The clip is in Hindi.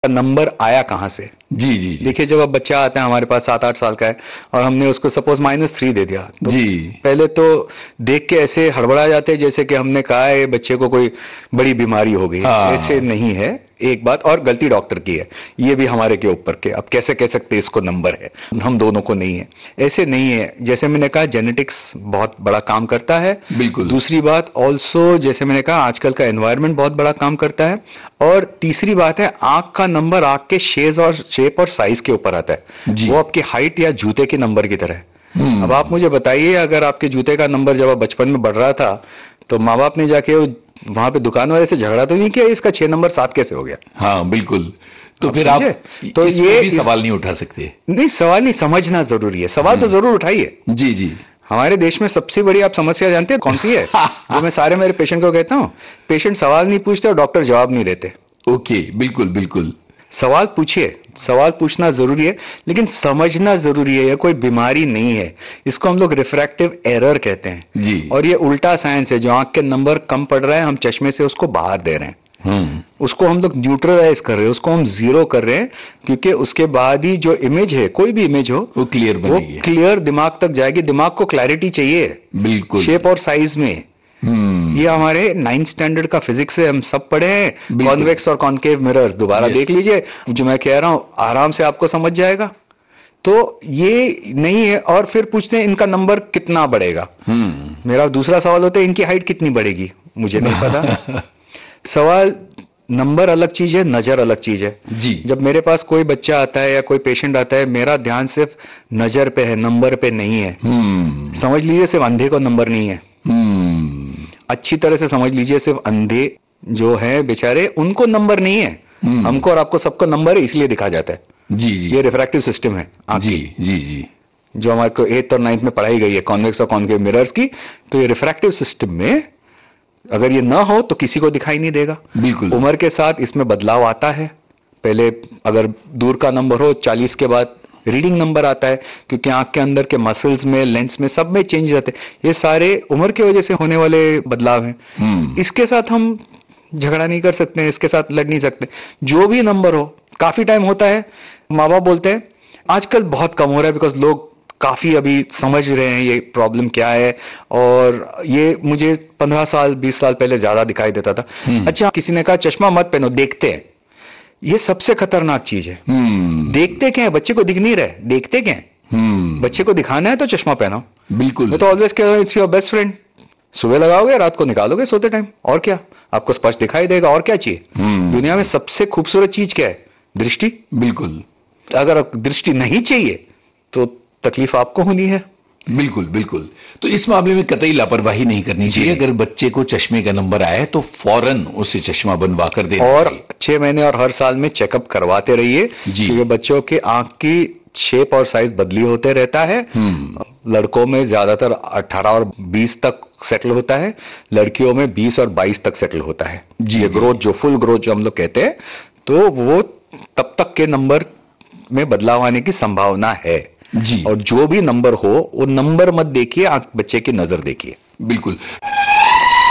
नंबर आया कहां से। जी जी जी देखिए, जब अब बच्चा आता है हमारे पास 7-8 साल का है और हमने उसको सपोज -3 दे दिया, तो जी पहले तो देख के ऐसे हड़बड़ा जाते हैं जैसे कि हमने कहा है बच्चे को कोई बड़ी बीमारी हो गई। ऐसे हाँ नहीं है। एक बात और, गलती डॉक्टर की है, ये भी हमारे के ऊपर के। अब कैसे कह सकते हैं इसको नंबर है, हम दोनों को नहीं है। ऐसे नहीं है। जैसे मैंने कहा, जेनेटिक्स बहुत बड़ा काम करता है। बिल्कुल दूसरी बात ऑल्सो, जैसे मैंने कहा, आजकल का एनवायरनमेंट बहुत बड़ा काम करता है। और तीसरी बात है, आंख का नंबर आंख के शेप और साइज के ऊपर आता है। जी वो आपकी हाइट या जूते के नंबर की तरह है। हम्म अब आप मुझे बताइए, अगर आपके जूते का नंबर जब आप बचपन में बढ़ रहा था, तो माँ बाप ने जाके वहां पे दुकान वाले से झगड़ा तो नहीं किया इसका 6 नंबर 7 कैसे हो गया। हाँ बिल्कुल। तो फिर आप समझे? तो इस पे भी सवाल नहीं उठा सकते। नहीं, सवाल नहीं, समझना जरूरी है। सवाल तो जरूर उठाइए। जी जी हमारे देश में सबसे बड़ी आप समस्या जानते हैं कौन सी है? जो मैं सारे मेरे पेशेंट को कहता हूं, पेशेंट सवाल नहीं पूछते और डॉक्टर जवाब नहीं देते। ओके, बिल्कुल बिल्कुल। सवाल पूछिए, सवाल पूछना जरूरी है, लेकिन समझना जरूरी है। यह कोई बीमारी नहीं है। इसको हम लोग रिफ्रैक्टिव एरर कहते हैं। जी और ये उल्टा साइंस है। जो आंख के नंबर कम पड़ रहा है, हम चश्मे से उसको बाहर दे रहे हैं। उसको हम लोग न्यूट्रलाइज कर रहे हैं, उसको हम जीरो कर रहे हैं, क्योंकि उसके बाद ही जो इमेज है, कोई भी इमेज हो, वो क्लियर वो बनेगी, क्लियर दिमाग तक जाएगी। दिमाग को क्लैरिटी चाहिए, बिल्कुल, शेप और साइज में। ये हमारे 9th स्टैंडर्ड का फिजिक्स से हम सब पढ़े हैं। कॉन्वेक्स और कॉन्केव मिरर्स दोबारा देख लीजिए, जो मैं कह रहा हूं आराम से आपको समझ जाएगा। तो ये नहीं है। और फिर पूछते हैं इनका नंबर कितना बढ़ेगा। मेरा दूसरा सवाल होता है, इनकी हाइट कितनी बढ़ेगी? मुझे नहीं पता। सवाल, नंबर अलग चीज है, नजर अलग चीज है। जी जब मेरे पास कोई बच्चा आता है या कोई पेशेंट आता है, मेरा ध्यान सिर्फ नजर पे है, नंबर पे नहीं है। समझ लीजिए, सिर्फ अंधे को नंबर नहीं है। अच्छी तरह से समझ लीजिए, सिर्फ अंधे जो है बेचारे, उनको नंबर नहीं है। हमको और आपको सबको नंबर है, इसलिए दिखा जाता है। जी जी ये रिफ्रैक्टिव सिस्टम है जी जी जी जो हमारे को 8th और 9th में पढ़ाई गई है, कॉन्वेक्स और कॉन्केव मिरर्स की। तो ये रिफ्रैक्टिव सिस्टम में अगर ये ना हो तो किसी को दिखाई नहीं देगा। बिल्कुल। उम्र के साथ इसमें बदलाव आता है। पहले अगर दूर का नंबर हो, 40 के बाद रीडिंग नंबर आता है, क्योंकि आंख के अंदर के मसल्स में, लेंस में, सब में चेंज आते हैं। ये सारे उम्र की वजह से होने वाले बदलाव हैं। इसके साथ हम झगड़ा नहीं कर सकते, इसके साथ लड़ नहीं सकते। जो भी नंबर हो, काफी टाइम होता है, माँ बाप बोलते हैं, आजकल बहुत कम हो रहा है, बिकॉज लोग काफी अभी समझ रहे हैं ये प्रॉब्लम क्या है। और ये मुझे 15 साल 20 साल पहले ज्यादा दिखाई देता था। अच्छा, किसी ने कहा चश्मा मत पहनो, देखते हैं। ये सबसे खतरनाक चीज है। देखते क्या है? बच्चे को दिख नहीं रहे, देखते क्या है? बच्चे को दिखाना है तो चश्मा पहनो। बिल्कुल। मैं तो ऑलवेज कह रहा हूं, इट्स योर बेस्ट फ्रेंड। सुबह लगाओगे, रात को निकालोगे सोते टाइम, और क्या? आपको स्पष्ट दिखाई देगा, और क्या चाहिए? दुनिया में सबसे खूबसूरत चीज क्या है? दृष्टि। बिल्कुल। अगर दृष्टि नहीं चाहिए तो तकलीफ आपको होनी है। बिल्कुल बिल्कुल। तो इस मामले में कतई लापरवाही नहीं करनी चाहिए। अगर बच्चे को चश्मे का नंबर आए तो फौरन उसे चश्मा बनवा कर देना और 6 महीने और हर साल में चेकअप करवाते रहिए, क्योंकि बच्चों के आंख की शेप और साइज बदली होते रहता है। लड़कों में ज्यादातर 18 और 20 तक सेटल होता है, लड़कियों में 20 और 22 तक सेटल होता है। ये ग्रोथ, जो फुल ग्रोथ जो हम लोग कहते हैं, तो वो तब तक के नंबर में बदलाव आने की संभावना है। जी। और जो भी नंबर हो, वो नंबर मत देखिए, बच्चे की नजर देखिए। बिल्कुल।